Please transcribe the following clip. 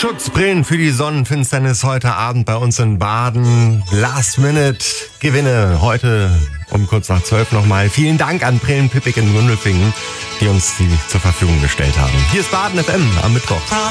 Schutzbrillen für die Sonnenfinsternis heute Abend bei uns in Baden. Last-Minute-Gewinne heute um kurz nach 12 nochmal. Vielen Dank an Brillen Pippig in Gundelfingen, die uns die zur Verfügung gestellt haben. Hier ist Baden FM am Mittwoch.